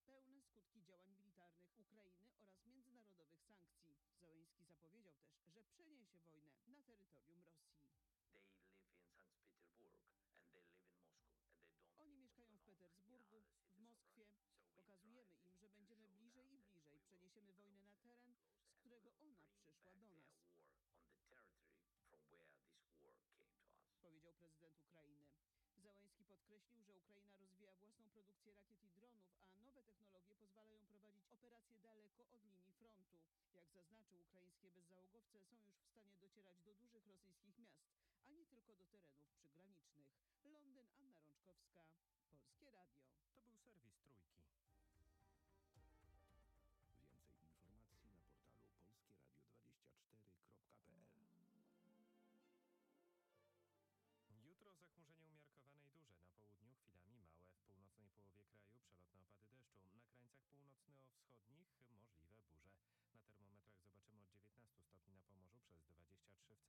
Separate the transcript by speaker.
Speaker 1: pełne skutki działań militarnych Ukrainy oraz międzynarodowych sankcji. Zełenski zapowiedział też, że przeniesie wojnę na terytorium Rosji. Oni mieszkają w Petersburgu, w Moskwie. Pokazujemy im, że będziemy bliżej i bliżej. Przeniesiemy wojnę na teren, z którego ona przyszła do nas, powiedział prezydent Ukrainy. Zełenski podkreślił, że Ukraina rozwija własną produkcję rakiet i dronów, a nowe technologie pozwalają prowadzić operacje daleko od linii frontu. Jak zaznaczył, ukraińskie bezzałogowce są już w stanie docierać do dużych rosyjskich miast, a nie tylko do terenów przygranicznych. Londyn, Anna Rączkowska, Polskie Radio.
Speaker 2: To był serwis Trójki.
Speaker 3: Więcej informacji na portalu polskieradio24.pl.
Speaker 2: Jutro zachmurzenie umiarkowane i duże. Na południu chwilami małe. W północnej połowie kraju przelotne opady deszczu. Na krańcach północno-wschodnich możliwe burze. Na termometrach zobaczymy od 19 stopni na Pomorzu przez 23 w centrum.